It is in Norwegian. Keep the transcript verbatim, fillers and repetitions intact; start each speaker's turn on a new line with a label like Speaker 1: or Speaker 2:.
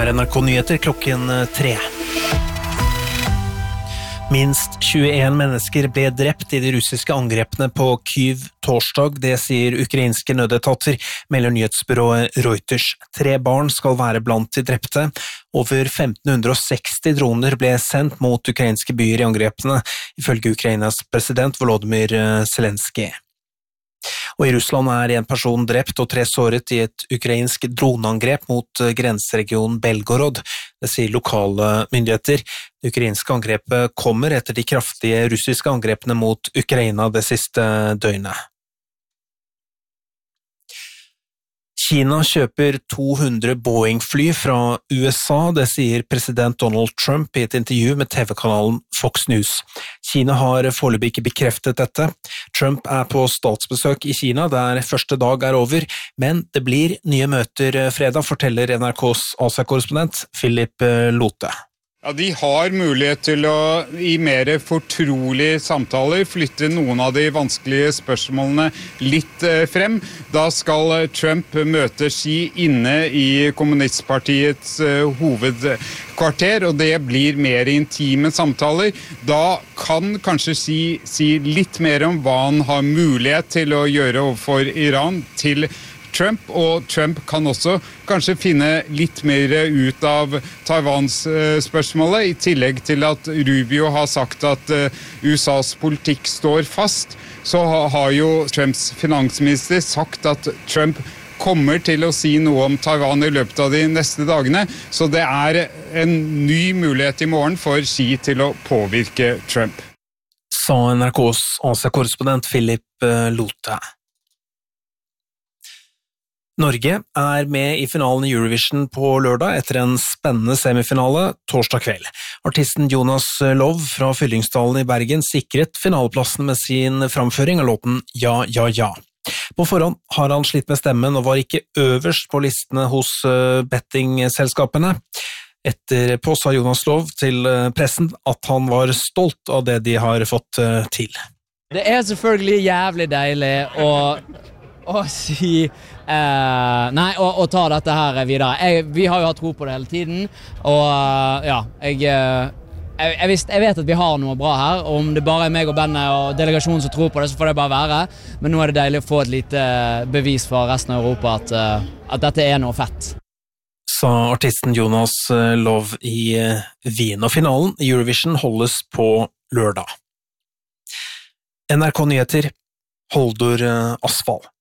Speaker 1: er N R K-nyheter klokken tre. Minst tjueen mennesker ble drept i de russiske angrepene på Kyiv torsdag, det sier ukrainske nødetater, melder nyhetsbyrået Reuters. Tre barn skal være blant de drepte. Over femten seksti droner ble sendt mot ukrainske byer i angrepene, ifølge Ukrainas president Volodymyr Zelenskyj. Og i Russland er en person drept og tre såret i et ukrainsk droneangrep mot grenseregionen Belgorod, det sier lokale myndigheter. Det ukrainske angrepet kommer etter de kraftige russiske angrepene mot Ukraina det siste døgnet. Kina kjøper to hundre Boeing-fly fra U S A, det sier president Donald Trump i et intervju med T V-kanalen Fox News. Kina har foreløpig ikke bekreftet dette. Trump er på statsbesøk i Kina, der første dag er over, men det blir nye møter fredag, forteller N R K's Asia-korrespondent Philip Lote.
Speaker 2: Ja, de har mulighet til å i mer fortrolige samtaler flytte noen av de vanskelige spørsmålene litt frem. Da skal Trump møte Xi inne i kommunistpartiets hovedkvarter, og det blir mer intime samtaler. Da kan kanskje Xi si litt mer om hva han har mulighet til å gjøre overfor Iran til Trump, og Trump kan også kanskje finne litt mer ut av Taiwans spørsmålet, i tillegg til at Rubio har sagt at U S A's politikk står fast, så har jo Trumps finansminister sagt at Trump kommer til å si noe om Taiwan i løpet av de neste dagene, så det er en ny mulighet i morgen for Xi til å påvirke Trump.
Speaker 1: Sa N R K's Asia-korrespondent Philip Lote. Norge er med i finalen i Eurovision på lørdag etter en spennende semifinale torsdag kveld. Artisten Jonas Love fra Fyllingsdalen i Bergen sikret finaleplassen med sin framføring av låten Ja, ja, ja. På forhånd har han slitt med stemmen og var ikke øverst på listene hos bettingselskapene. Etterpå sa Jonas Love til pressen at han var stolt av det de har fått til.
Speaker 3: Det er selvfølgelig jævlig deilig å å si eh, nei, og, og ta dette her videre. Jeg, vi har jo hatt tro på det hele tiden, og uh, ja, jeg, jeg, jeg, visst, jeg vet at vi har noe bra her, og om det bare er meg og bandet og delegasjonen som tror på det, så får det bare være, men nå er det deilig å få et lite bevis fra resten av Europa at, uh, at dette er noe fett.
Speaker 1: Sa artisten Jonas Love i Wien, og finalen i Eurovision holdes på lørdag. N R K-nyheter, Holdur Asfald.